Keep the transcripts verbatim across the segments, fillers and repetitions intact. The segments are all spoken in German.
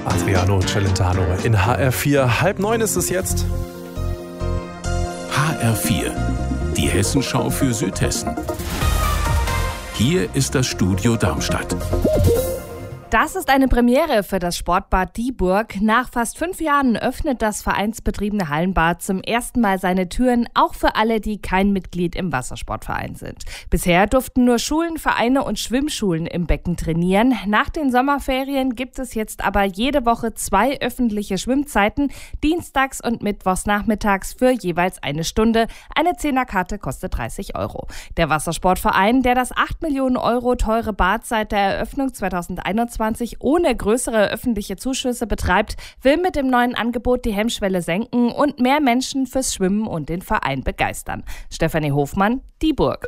Adriano Celentano in H R vier. Halb neun ist es jetzt. H R vier, die Hessenschau für Südhessen. Hier ist das Studio Darmstadt. Das ist eine Premiere für das Sportbad Dieburg. Nach fast fünf Jahren öffnet das vereinsbetriebene Hallenbad zum ersten Mal seine Türen, auch für alle, die kein Mitglied im Wassersportverein sind. Bisher durften nur Schulen, Vereine und Schwimmschulen im Becken trainieren. Nach den Sommerferien gibt es jetzt aber jede Woche zwei öffentliche Schwimmzeiten, dienstags und mittwochs nachmittags für jeweils eine Stunde. Eine Zehnerkarte kostet dreißig Euro. Der Wassersportverein, der das acht Millionen Euro teure Bad seit der Eröffnung zweitausendeinundzwanzig ohne größere öffentliche Zuschüsse betreibt, will mit dem neuen Angebot die Hemmschwelle senken und mehr Menschen fürs Schwimmen und den Verein begeistern. Stefanie Hofmann, Dieburg.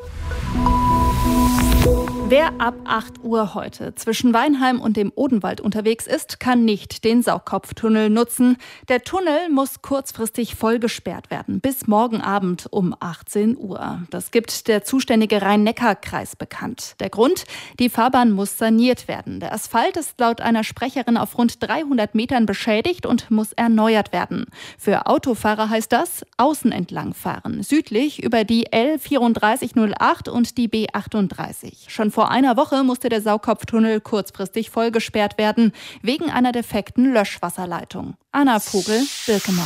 Wer ab acht Uhr heute zwischen Weinheim und dem Odenwald unterwegs ist, kann nicht den Sauerkopftunnel nutzen. Der Tunnel muss kurzfristig voll gesperrt werden, bis morgen Abend um achtzehn Uhr. Das gibt der zuständige Rhein-Neckar-Kreis bekannt. Der Grund? Die Fahrbahn muss saniert werden. Der Asphalt ist laut einer Sprecherin auf rund dreihundert Metern beschädigt und muss erneuert werden. Für Autofahrer heißt das, außen entlang fahren, südlich über die L vierunddreißig null acht und die B achtunddreißig. Schon vor einer Woche musste der Sauerkopftunnel kurzfristig voll gesperrt werden, wegen einer defekten Löschwasserleitung. Anna Vogel, Birkenau.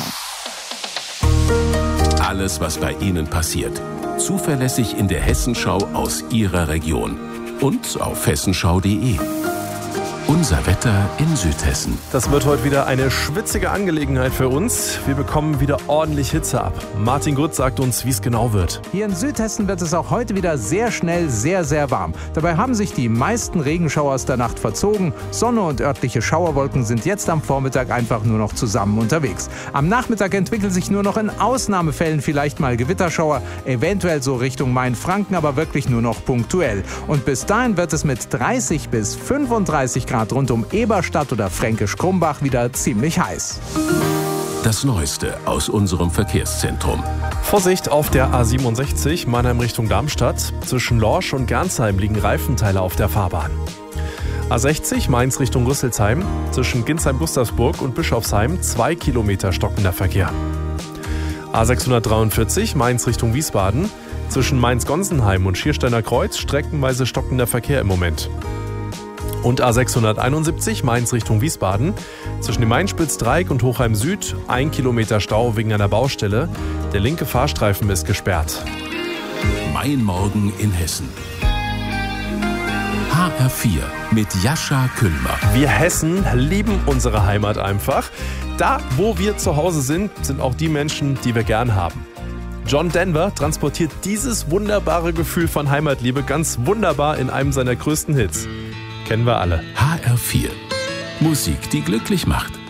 Alles, was bei Ihnen passiert. Zuverlässig in der Hessenschau aus Ihrer Region. Und auf hessenschau punkt de. Unser Wetter in Südhessen. Das wird heute wieder eine schwitzige Angelegenheit für uns. Wir bekommen wieder ordentlich Hitze ab. Martin Grütz sagt uns, wie es genau wird. Hier in Südhessen wird es auch heute wieder sehr schnell sehr, sehr warm. Dabei haben sich die meisten Regenschauer aus der Nacht verzogen. Sonne und örtliche Schauerwolken sind jetzt am Vormittag einfach nur noch zusammen unterwegs. Am Nachmittag entwickeln sich nur noch in Ausnahmefällen vielleicht mal Gewitterschauer, eventuell so Richtung Mainfranken, aber wirklich nur noch punktuell. Und bis dahin wird es mit dreißig bis fünfunddreißig Grad rund um Eberstadt oder Fränkisch-Krumbach wieder ziemlich heiß. Das Neueste aus unserem Verkehrszentrum. Vorsicht auf der A siebenundsechzig, Mannheim Richtung Darmstadt. Zwischen Lorsch und Gernsheim liegen Reifenteile auf der Fahrbahn. A sechzig, Mainz Richtung Rüsselsheim. Zwischen Ginsheim-Gustavsburg und Bischofsheim zwei Kilometer stockender Verkehr. A sechshundertdreiundvierzig, Mainz Richtung Wiesbaden. Zwischen Mainz-Gonsenheim und Schiersteiner Kreuz streckenweise stockender Verkehr im Moment. Und A sechshunderteinundsiebzig, Mainz Richtung Wiesbaden. Zwischen dem Mainspitzdreieck und Hochheim Süd ein Kilometer Stau wegen einer Baustelle. Der linke Fahrstreifen ist gesperrt. Mein Morgen in Hessen. H R vier mit Jascha Küllmer. Wir Hessen lieben unsere Heimat einfach. Da, wo wir zu Hause sind, sind auch die Menschen, die wir gern haben. John Denver transportiert dieses wunderbare Gefühl von Heimatliebe ganz wunderbar in einem seiner größten Hits. Kennen wir alle. H R vier. Musik, die glücklich macht.